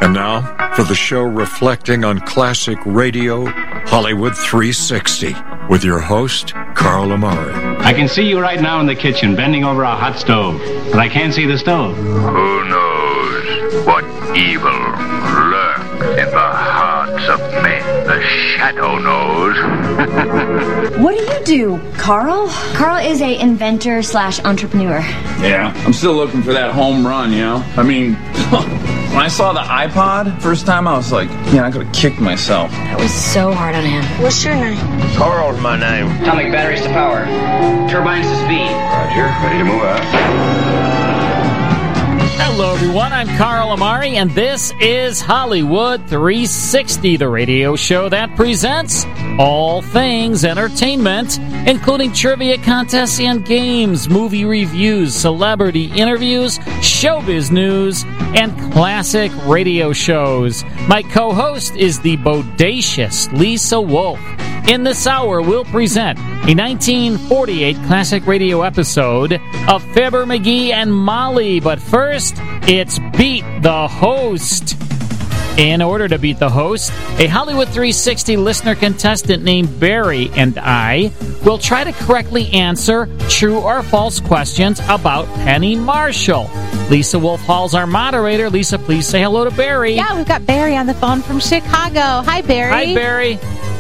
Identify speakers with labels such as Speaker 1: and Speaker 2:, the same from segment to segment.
Speaker 1: And now, for the show reflecting on classic radio, Hollywood 360, with your host, Carl Amari.
Speaker 2: I can see you right now in the kitchen, bending over a hot stove, but I can't see the stove.
Speaker 3: Who knows what evil lurks in the hearts of men? The shadow knows.
Speaker 4: What do you do, Carl? Carl is a inventor / entrepreneur.
Speaker 5: Yeah, I'm still looking for that home run, you know? I mean, when I saw the iPod first time, I was like, I could have kicked myself.
Speaker 4: That was so hard on him.
Speaker 6: What's your name?
Speaker 3: Carl's my name.
Speaker 2: Atomic batteries to power. Turbines to speed.
Speaker 3: Roger, ready to move out.
Speaker 7: Hello, everyone. I'm Carl Amari, and this is Hollywood 360, the radio show that presents all things entertainment, including trivia contests and games, movie reviews, celebrity interviews, showbiz news, and classic radio shows. My co-host is the bodacious Lisa Wolf. In this hour, we'll present a 1948 classic radio episode of Fibber, McGee, and Molly. But first, it's Beat the Host. In order to beat the host, a Hollywood 360 listener contestant named Barry and I will try to correctly answer true or false questions about Penny Marshall. Lisa Wolf Hall's our moderator. Lisa, please say hello to Barry.
Speaker 8: Yeah, we've got Barry on the phone from Chicago. Hi, Barry.
Speaker 7: Hi, Barry.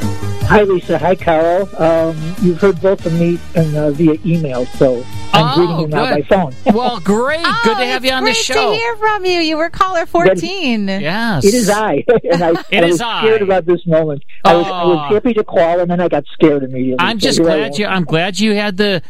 Speaker 9: Hi, Lisa. Hi, Carl. You've heard both of me via email, so I'm greeting you now by phone.
Speaker 7: Well, great. Good to have you on the show.
Speaker 8: Great to hear from you. You were caller 14.
Speaker 7: Yes.
Speaker 9: It is I. And I was scared about this moment. I was happy to call, and then I got scared immediately.
Speaker 7: I'm glad you had the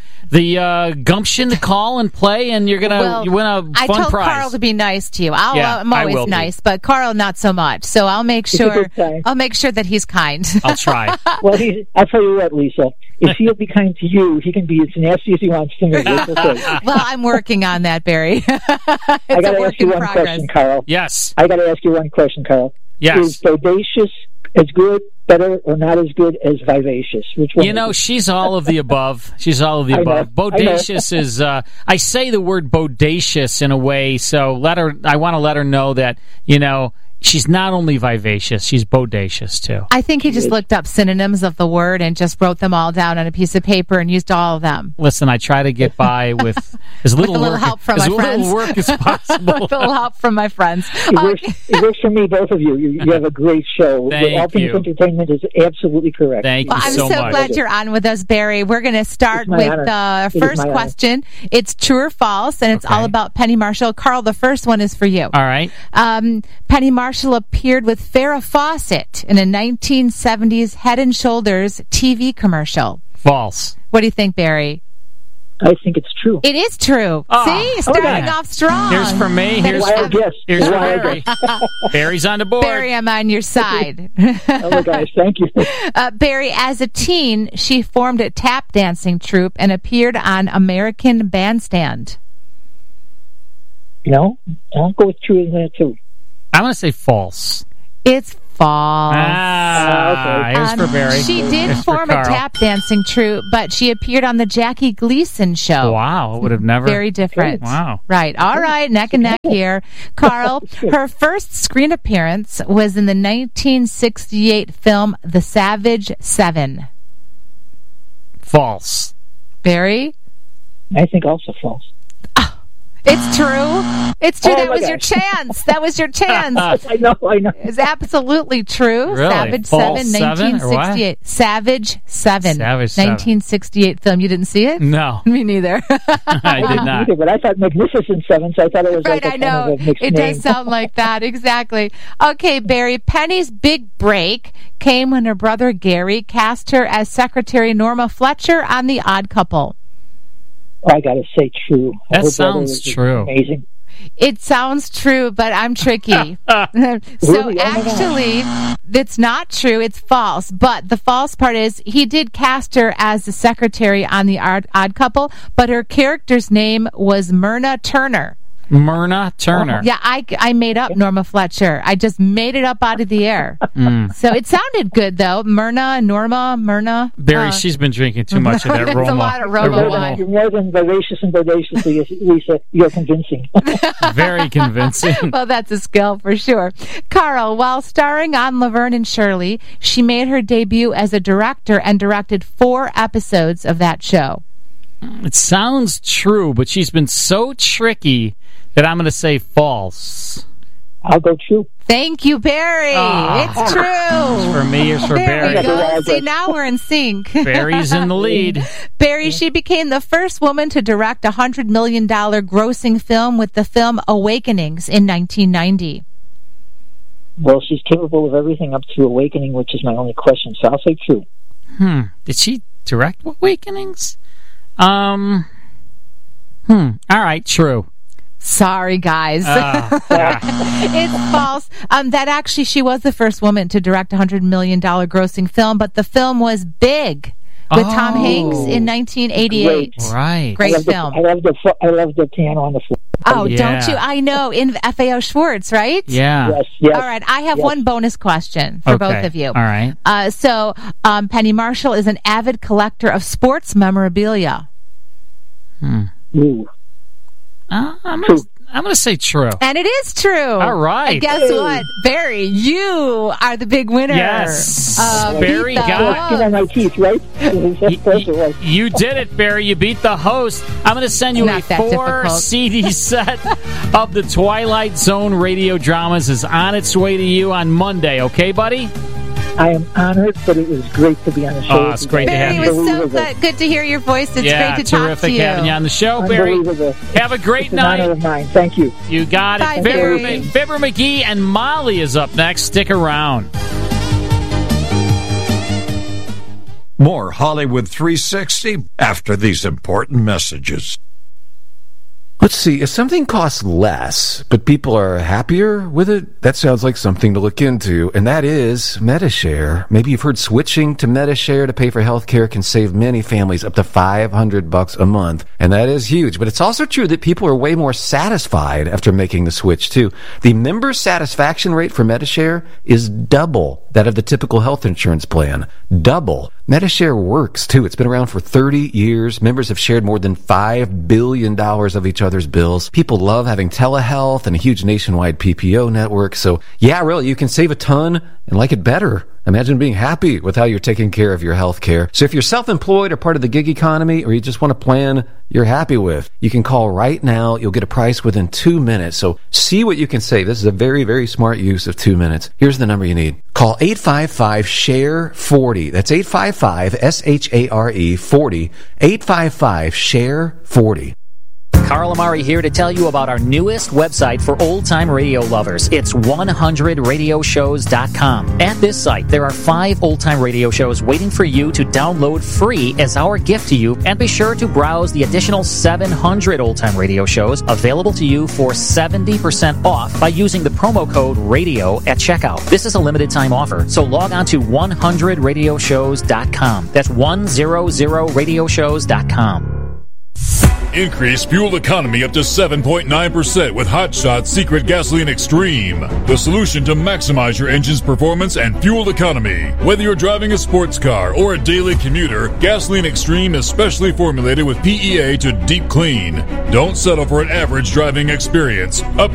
Speaker 7: gumption to call and play, and you win a fun prize.
Speaker 8: I told Carl to be nice to you. I'm always nice, but Carl not so much. So I'll make sure that he's kind.
Speaker 7: I'll try.
Speaker 9: Well, I'll tell you what, Lisa. If he'll be kind to you, he can be as nasty as he wants to me.
Speaker 8: Well, I'm working on that, Barry.
Speaker 9: I got to ask you one question, Carl.
Speaker 7: Yes.
Speaker 9: I got to ask you one question, Carl.
Speaker 7: Yes.
Speaker 9: Is bodacious as good, better, or not as good as vivacious? Which one?
Speaker 7: She's all of the above. She's all of the above. Bodacious is, I say the word bodacious in a way, so I want to let her know that, she's not only vivacious, she's bodacious, too.
Speaker 8: I think he just looked up synonyms of the word and just wrote them all down on a piece of paper and used all of them.
Speaker 7: Listen, I try to get by with as little
Speaker 8: help from my friends.
Speaker 7: Little work as possible.
Speaker 8: With a little help from my friends.
Speaker 9: It works for me, both of you. You have a great show. All Things Entertainment is absolutely correct.
Speaker 7: Thank you so much.
Speaker 8: I'm so glad you're on with us, Barry. We're going to start with the first question. It's true or false, and it's all about Penny Marshall. Carl, the first one is for you.
Speaker 7: All right.
Speaker 8: Penny Marshall appeared with Farrah Fawcett in a 1970s Head & Shoulders TV commercial.
Speaker 7: False.
Speaker 8: What do you think, Barry?
Speaker 9: I think it's true.
Speaker 8: It is true. See? Starting off strong.
Speaker 7: Here's for me. Here's for Barry. Barry's on the board.
Speaker 8: Barry, I'm on your side.
Speaker 9: Oh, guys, thank you.
Speaker 8: Barry, as a teen, she formed a tap dancing troupe and appeared on American Bandstand.
Speaker 9: I'll go with true in that, too.
Speaker 7: I'm going to say false.
Speaker 8: It's false.
Speaker 9: Okay.
Speaker 7: Here's for Barry.
Speaker 8: She did form a tap dancing troupe, but she appeared on the Jackie Gleason show.
Speaker 7: Wow, I would have never.
Speaker 8: Very different.
Speaker 7: Wow.
Speaker 8: Right. All right, neck and neck here. Carl, her first screen appearance was in the 1968 film The Savage 7.
Speaker 7: False.
Speaker 8: Barry?
Speaker 9: I think also false.
Speaker 8: It's true. It's true. That was your chance. That was your chance.
Speaker 9: I know.
Speaker 8: It's absolutely true.
Speaker 7: Really?
Speaker 8: Savage
Speaker 7: False
Speaker 8: 7, 1968. Savage 7.
Speaker 7: Savage 7.
Speaker 8: 1968 film. You didn't see it?
Speaker 7: No.
Speaker 8: Me neither.
Speaker 7: I did not.
Speaker 9: Either, but I thought Magnificent 7, so I thought it was
Speaker 8: right, I know. It does sound like that. Exactly. Okay, Barry. Penny's big break came when her brother Gary cast her as Secretary Norma Fletcher on The Odd Couple.
Speaker 9: I got to say true.
Speaker 7: That sounds true.
Speaker 9: Amazing.
Speaker 8: It sounds true, but I'm tricky. So
Speaker 9: Really?
Speaker 8: actually, it's not true. It's false. But the false part is he did cast her as the secretary on The Odd Couple, but her character's name was Myrna Turner.
Speaker 7: Myrna Turner.
Speaker 8: Yeah, I made up Norma Fletcher. I just made it up out of the air. So it sounded good, though. Myrna.
Speaker 7: Barry, she's been drinking too much of that Roma.
Speaker 8: It's a lot of Roma wine.
Speaker 9: You're more than vivacious and bodacious, Lisa. You're convincing.
Speaker 7: Very convincing.
Speaker 8: Well, that's a skill for sure. Carl, while starring on Laverne and Shirley, she made her debut as a director and directed 4 episodes of that show.
Speaker 7: It sounds true, but she's been so tricky that I'm going to say false.
Speaker 9: I'll go true.
Speaker 8: Thank you, Barry. It's true.
Speaker 7: It's for me, it's for Barry.
Speaker 8: There we go. See, now we're in sync.
Speaker 7: Barry's in the lead.
Speaker 8: Barry, she became the first woman to direct a $100 million grossing film with the film Awakenings in 1990.
Speaker 9: Well, she's capable of everything up to Awakening, which is my only question, so I'll say true.
Speaker 7: Did she direct Awakenings? All right, true.
Speaker 8: Sorry, guys. It's false. That actually, she was the first woman to direct a $100 million grossing film, but the film was Big with Tom Hanks in 1988.
Speaker 7: Right.
Speaker 8: Great film.
Speaker 9: I love the piano on the floor.
Speaker 8: Oh, don't you? I know. In FAO Schwartz, right?
Speaker 7: Yeah.
Speaker 9: Yes.
Speaker 8: All right. I have one bonus question for both of you.
Speaker 7: All right.
Speaker 8: So Penny Marshall is an avid collector of sports memorabilia.
Speaker 9: Ooh.
Speaker 7: I'm going to say true.
Speaker 8: And it is true.
Speaker 7: All right.
Speaker 8: And guess what? Barry, you are the big winner.
Speaker 7: Yes. Barry got
Speaker 9: skin on my teeth, right?
Speaker 7: You did it, Barry. You beat the host. I'm going to send you
Speaker 8: Not
Speaker 7: a
Speaker 8: that
Speaker 7: 4
Speaker 8: difficult.
Speaker 7: CD set of the Twilight Zone radio dramas. Is on its way to you on Monday. Okay, buddy?
Speaker 9: I am honored, but it was great to be on the show.
Speaker 7: It's great to have
Speaker 8: Barry,
Speaker 7: you.
Speaker 8: it was so good to hear your voice. It's great to talk to
Speaker 7: terrific
Speaker 8: you.
Speaker 7: having you on the show, Barry. Have a great
Speaker 9: It's an
Speaker 7: night.
Speaker 9: honor of mine. Thank you.
Speaker 7: You got
Speaker 8: Bye,
Speaker 7: it.
Speaker 8: Barry.
Speaker 7: Fibber McGee and Molly is up next. Stick around.
Speaker 1: More Hollywood 360 after these important messages.
Speaker 6: Let's see, if something costs less, but people are happier with it, that sounds like something to look into, and that is Medi-Share. Maybe you've heard switching to Medi-Share to pay for health care can save many families up to $500 a month, and that is huge. But it's also true that people are way more satisfied after making the switch, too. The member satisfaction rate for Medi-Share is double that of the typical health insurance plan. Double. Medi-Share works, too. It's been around for 30 years. Members have shared more than $5 billion of each other's bills. People love having telehealth and a huge nationwide PPO network. So, yeah, really, you can save a ton and like it better. Imagine being happy with how you're taking care of your health care. So if you're self-employed or part of the gig economy, or you just want a plan you're happy with, you can call right now. You'll get a price within 2 minutes. So see what you can save. This is a very, very smart use of 2 minutes. Here's the number you need. Call 855-SHARE-40. That's 855-SHARE-40. 855-SHARE-40.
Speaker 10: Carl Amari here to tell you about our newest website for old-time radio lovers. It's 100radioshows.com. At this site, there are 5 old-time radio shows waiting for you to download free as our gift to you, and be sure to browse the additional 700 old-time radio shows available to you for 70% off by using the promo code RADIO at checkout. This is a limited-time offer, so log on to 100radioshows.com. That's 100radioshows.com.
Speaker 11: Increase fuel economy up to 7.9% with Hot Shot Secret Gasoline Extreme. The solution to maximize your engine's performance and fuel economy. Whether you're driving a sports car or a daily commuter, Gasoline Extreme is specially formulated with PEA to deep clean. Don't settle for an average driving experience.